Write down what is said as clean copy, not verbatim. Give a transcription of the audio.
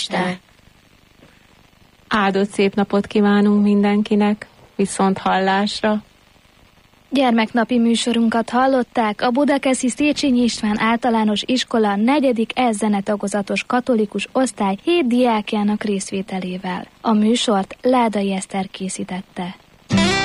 Isten. Áldott szép napot kívánunk mindenkinek, viszont hallásra. Gyermeknapi műsorunkat hallották a Budakeszi Széchenyi István Általános Iskola 4. zenetagozatos katolikus osztály 7 diákjának részvételével. A műsort Ládai Eszter készítette.